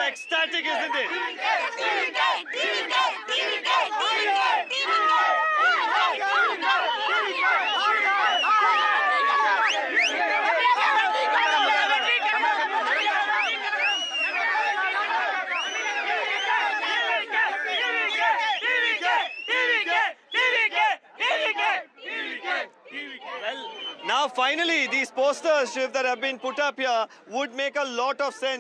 ecstatic, isn't it? Now, finally, these posters, Shiv, that have been put up here would make a lot of sense.